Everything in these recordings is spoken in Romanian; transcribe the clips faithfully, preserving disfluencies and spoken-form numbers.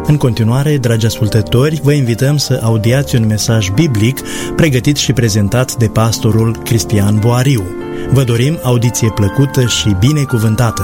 În continuare, dragi ascultători, vă invităm să audiați un mesaj biblic pregătit și prezentat de pastorul Cristian Boariu. Vă dorim audiție plăcută și binecuvântată!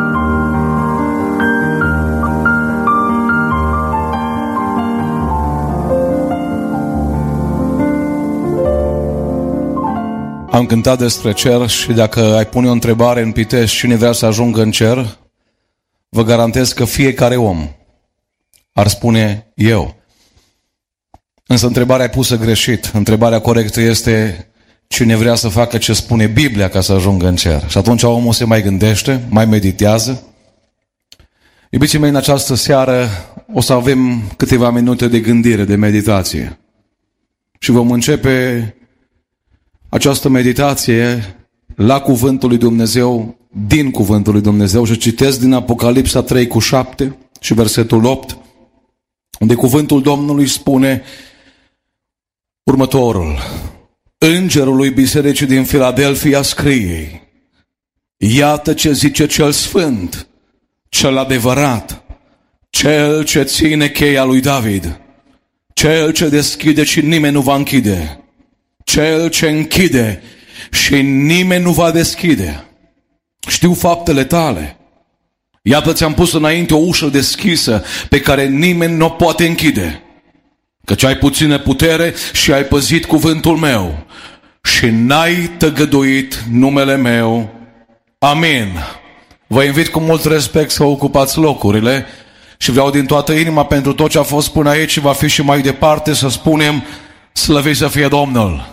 Am cântat despre cer și dacă ai pune o întrebare în Pitești, cine vrea să ajungă în cer, vă garantez că fiecare om ar spune eu. Însă întrebarea e pusă greșit. Întrebarea corectă este cine vrea să facă ce spune Biblia ca să ajungă în cer. Și atunci omul se mai gândește, mai meditează. Iubiții mei, în această seară o să avem câteva minute de gândire, de meditație. Și vom începe această meditație la Cuvântul lui Dumnezeu, din Cuvântul lui Dumnezeu, și citesc din Apocalipsa trei cu șapte și versetul opt, unde Cuvântul Domnului spune următorul: Îngerul lui Bisericii din Filadelfia scrie: Iată ce zice cel sfânt, cel adevărat, cel ce ține cheia lui David, cel ce deschide și nimeni nu va închide, cel ce închide și nimeni nu va deschide. Știu faptele tale. Iată ți-am pus înainte o ușă deschisă pe care nimeni nu o poate închide. Căci ai puțină putere și ai păzit cuvântul meu și n-ai tăgăduit numele meu. Amin. Vă invit cu mult respect să ocupați locurile și vreau din toată inima pentru tot ce a fost până aici și va fi și mai departe să spunem slăvit să fie Domnul.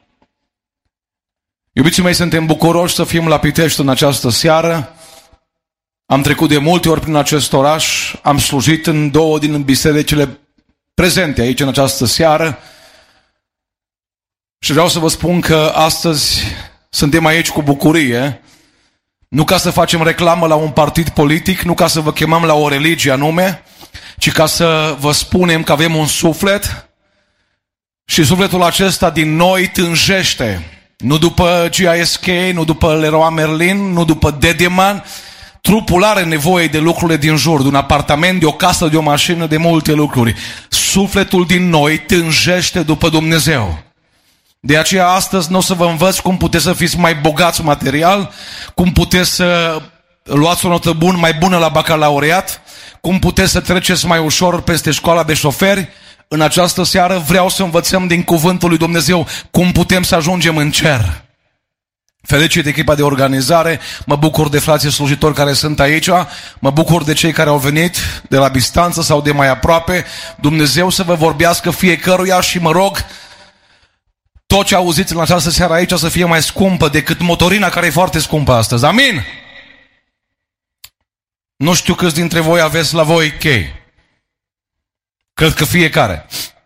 Iubiții mei, suntem bucuroși să fim la Pitești în această seară. Am trecut de multe ori prin acest oraș, am slujit în două din bisericile prezente aici în această seară și vreau să vă spun că astăzi suntem aici cu bucurie, nu ca să facem reclamă la un partid politic, nu ca să vă chemăm la o religie anume, ci ca să vă spunem că avem un suflet și sufletul acesta din noi tânjește. Nu după G I S K, nu după Leroy Merlin, nu după Dedeman. Trupul are nevoie de lucrurile din jur, de un apartament, de o casă, de o mașină, de multe lucruri. Sufletul din noi tânjește după Dumnezeu. De aceea astăzi nu o să vă învăț cum puteți să fiți mai bogați material, cum puteți să luați o notă bună, mai bună la bacalaureat, cum puteți să treceți mai ușor peste școala de șoferi. În această seară vreau să învățăm din Cuvântul lui Dumnezeu cum putem să ajungem în cer. Felicit echipa de organizare, mă bucur de frații slujitori care sunt aici, mă bucur de cei care au venit de la distanță sau de mai aproape. Dumnezeu să vă vorbească fiecăruia și mă rog tot ce auziți în această seară aici să fie mai scumpă decât motorina care e foarte scumpă astăzi. Amin? Nu știu câți dintre voi aveți la voi chei. Cred că fiecare.